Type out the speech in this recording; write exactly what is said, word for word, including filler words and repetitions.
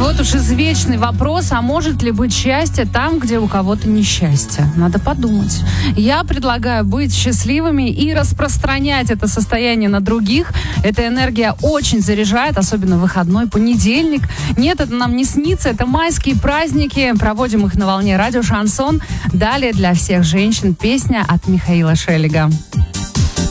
вот уж извечный вопрос, а может ли быть счастье там, где у кого-то несчастье? Надо подумать. Я предлагаю быть счастливыми и распространять это состояние на других. Эта энергия очень заряжает, особенно в выходной понедельник. Нет, это нам не снится, это майские праздники. Проводим их на волне радио «Шансон». Далее для всех женщин песня от Михаила Шелега.